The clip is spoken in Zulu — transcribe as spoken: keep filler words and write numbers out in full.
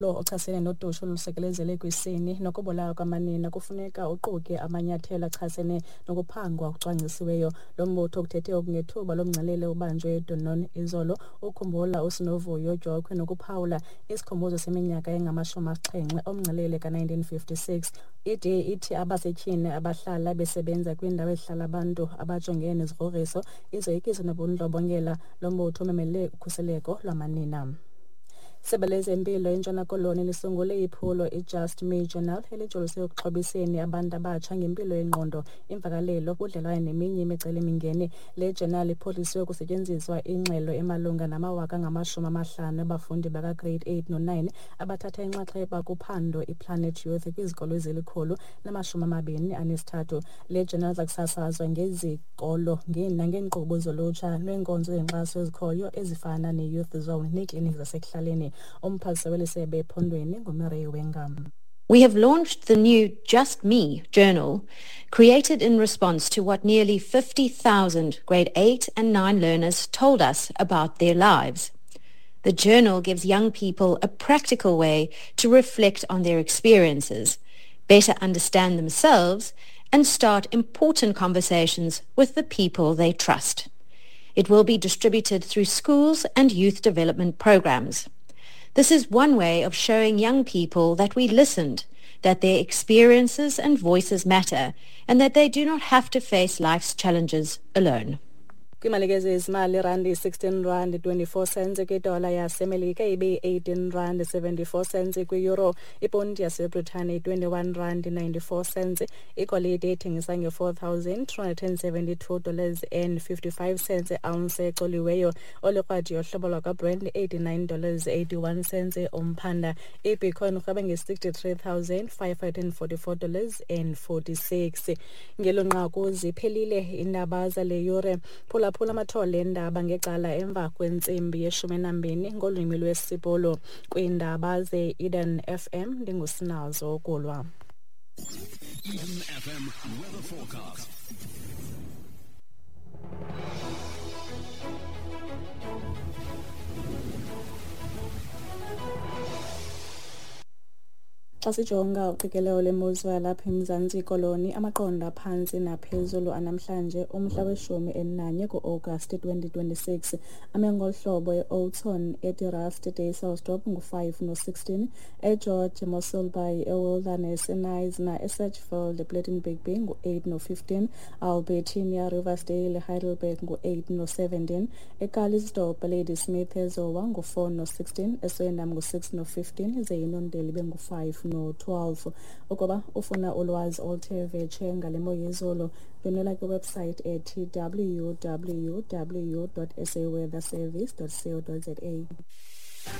lo ochasene nodusho olusekelezele kwisini nokubulawa kwamanina kufuneka uquke amanyathelo achasene nokuphangwa okucwangcisiweyo. Lo mbutho ukuthethe okungethuba lomngcelele ubanjwe eDonon izolo ukhumbula uSinovuyo Jokwe nokuphawula isikhumbuzo seminyaka engamashumi asixhenxe omngcelele ka-nineteen fifty-six. Ide ithi abasetyhini abahlala besebenza kwindawo ezihlala abantu abajongene nezigrogriso izoyikisa nobundlobongela. Lo mbutho umemele ukhuseleko lwamanina. Isebe lezempilo eNtshona Koloni lisungule iphulo iJust Me Journal elijolise ekuxhobiseni abantu abatsha ngempilo yengqondo, imvakalelo, ubudlelwane neminye imicelimingeni. Le journal iphuhliswe ukusetyenziswa ingxelo emalunga namawaka ngamashumi amahlanu abafundi baka-grade eight no nine abathatha inxaxheba kuphando iPlanet Youth kwizikolo ezilikhulu namashumi amabini anesithathu. Le journal zakusasazwa ngezikolo nangeenkqubo zolutsha neenkonzo zenkxaso ezikhoyo ezifana ne-Youth Zone neekliniki zasekuhlaleni. We have launched the new Just Me journal, created in response to what nearly fifty thousand grade eight and nine learners told us about their lives. The journal gives young people a practical way to reflect on their experiences, better understand themselves, and start important conversations with the people they trust. It will be distributed through schools and youth development programs. This is one way of showing young people that we listened, that their experiences and voices matter, and that they do not have to face life's challenges alone. Kwimalike ezimali randi sixteen rand twenty-four cents kwidola yasemelika ibe eighteen rand seventy-four cents kwi-euro, ipondi yaseBritane twenty-one rand ninety-four cents, igolide ethengisa nge-four thousand two hundred seventy-two dollars and fifty-five cents ounce ecoliweyo, olikrwadi yohlobo lwaka-Brent eighty-nine dollars eighty-one cents umphanda, ibitcoin urhwebe nge-sixty-three thousand five hundred forty-four dollars and forty-six. Ngelonqaku ziphelile indaba zale yure. Phula phula amathole endaba ngecala emva kwentsimbi yeshumi nambini ngolwimi lwesibhulu kwiindaba ze-Eden F M. Ndingusinazo Kulwa. Eden F M weather forecast. Xa sijonga uqikelelo lemozulu lapha eMzantsi Koloni, amaqondo aphantsi naphezulu anamhlanje umhla weshumi elinanye ku-August twenty twenty-six ame ngolu hlobo: e-Oudtshoorn, eDirast, eDayselsdorp ngu-five no sixteen, eGeorge, Mossel Bay, eWilderness, eNyasa, eSatchfield, ePlettenberg ngu-eight no fifteen, Albertina, Riversdale, Heidelberg ngu-eight no seventeen, eKalisport, Ladysmith, eZowa ngu-four no sixteen, eSwellendam ngu-six no fifteen, zeYinondeli bengu-five no twelve. Ukuba ufuna ulwazi oluthe vetshe ngale mo yezolo, bhenela kwiwebsite ethi w w w dot s a weather service dot co dot za.